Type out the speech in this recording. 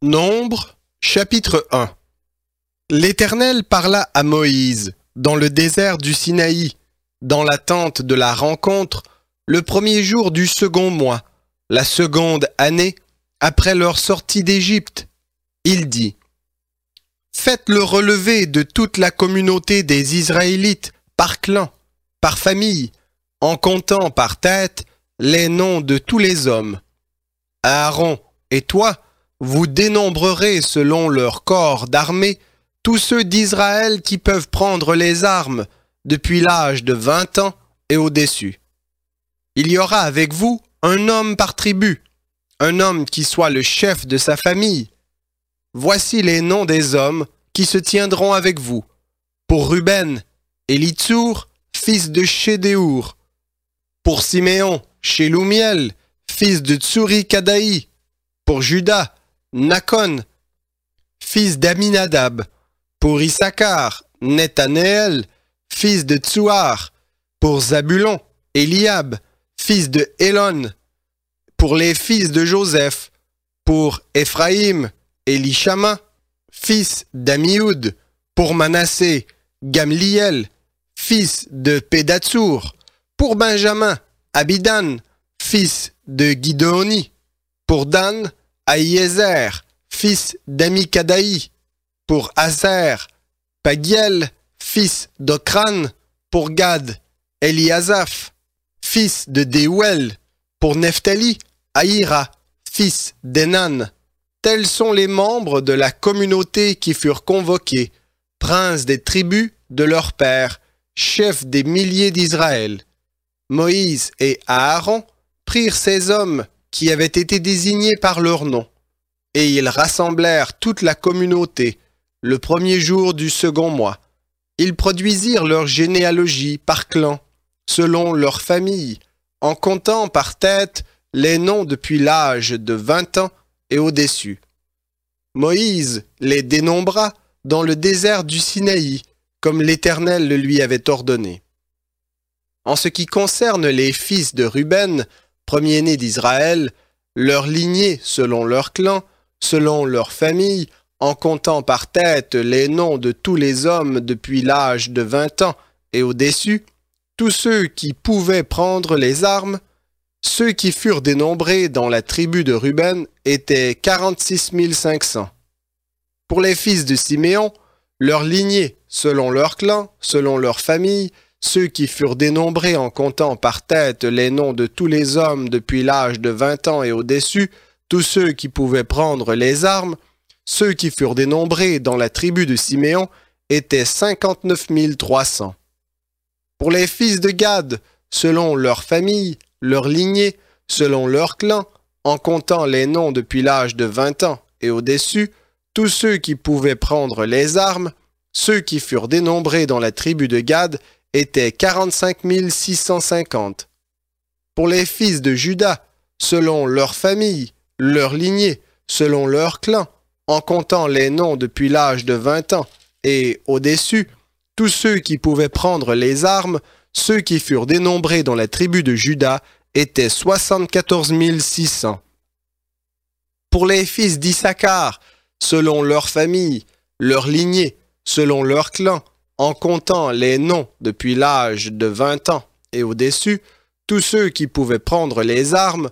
Nombre, chapitre 1. L'Éternel parla à Moïse dans le désert du Sinaï, dans la tente de la rencontre, le premier jour du second mois, la seconde année, après leur sortie d'Égypte. Il dit: Faites le relevé de toute la communauté des Israélites par clan, par famille, en comptant par tête les noms de tous les hommes. Aaron et toi, vous dénombrerez selon leur corps d'armée tous ceux d'Israël qui peuvent prendre les armes depuis l'âge de 20 ans et au-dessus. Il y aura avec vous un homme par tribu, un homme qui soit le chef de sa famille. Voici les noms des hommes qui se tiendront avec vous. Pour Ruben, Élitsour, fils de Chédéour. Pour Siméon, Shelumiel, fils de Tsuri-Kadaï. Pour Juda, Nakon, fils d'Aminadab. Pour Issachar, Nethanéel, fils de Tsuar. Pour Zabulon, Eliab, fils de Hélon. Pour les fils de Joseph. Pour Éphraïm, Élishama, fils d'Amioud. Pour Manassé, Gamliel, fils de Pédatsour. Pour Benjamin, Abidan, fils de Guidéoni. Pour Dan, Ahiézer, fils d'Amikadaï. Pour Aser, Pagiel, fils d'Okran. Pour Gad, Eliasaph, fils de Déouel. Pour Nephtali, Aïra, fils d'Enan. Tels sont les membres de la communauté qui furent convoqués, princes des tribus de leurs pères, chefs des milliers d'Israël. Moïse et Aaron prirent ces hommes qui avaient été désignés par leur nom, et ils rassemblèrent toute la communauté le premier jour du second mois. Ils produisirent leur généalogie par clan, selon leur famille, en comptant par tête les noms depuis l'âge de 20 ans et au-dessus. Moïse les dénombra dans le désert du Sinaï, comme l'Éternel le lui avait ordonné. En ce qui concerne les fils de Ruben, premier-né d'Israël, leur lignée selon leur clan, selon leur famille, en comptant par tête les noms de tous les hommes depuis l'âge de 20 ans et au-dessus, tous ceux qui pouvaient prendre les armes, ceux qui furent dénombrés dans la tribu de Ruben étaient 46 500. Pour les fils de Siméon, leur lignée, selon leur clan, selon leur famille, ceux qui furent dénombrés en comptant par tête les noms de tous les hommes depuis l'âge de 20 ans et au-dessus, tous ceux qui pouvaient prendre les armes, ceux qui furent dénombrés dans la tribu de Siméon étaient 59 300. Pour les fils de Gad, selon leur famille, leur lignée, selon leur clan, en comptant les noms depuis l'âge de 20 ans et au-dessus, tous ceux qui pouvaient prendre les armes, ceux qui furent dénombrés dans la tribu de Gad étaient 45 650. Pour les fils de Juda, selon leur famille, leur lignée, selon leur clan, en comptant les noms depuis l'âge de 20 ans et au-dessus, tous ceux qui pouvaient prendre les armes, ceux qui furent dénombrés dans la tribu de Juda étaient 74 600. Pour les fils d'Issachar, selon leur famille, leur lignée, selon leur clan, en comptant les noms depuis l'âge de 20 ans et au-dessus, tous ceux qui pouvaient prendre les armes,